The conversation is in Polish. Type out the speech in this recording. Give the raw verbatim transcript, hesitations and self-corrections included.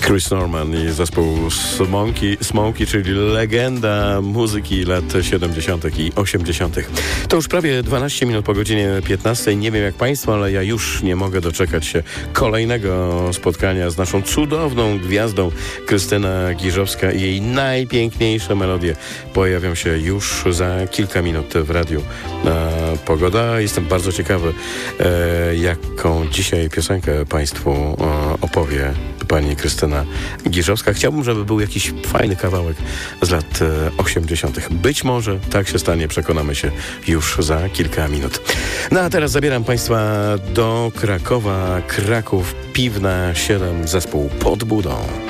Chris Norman i zespół Smoky, Smoky, czyli legenda muzyki lat siedemdziesiątych i osiemdziesiątych. To już prawie dwanaście minut po godzinie piętnastej. Nie wiem jak Państwo, ale ja już nie mogę doczekać się kolejnego spotkania z naszą cudowną gwiazdą. Krystyna Giżowska i jej najpiękniejsze melodie pojawią się już za kilka minut w radiu e, Pogoda. Jestem bardzo ciekawy, e, jaką dzisiaj piosenkę Państwu e, opowie pani Krystyna Giżowska. Chciałbym, żeby był jakiś fajny kawałek z lat e, osiemdziesiątych. Być może tak się stanie, przekonamy się już za kilka minut. No a teraz zabieram Państwa do Krakowa. Kraków, Piwna siedem, zespół Pod Budą.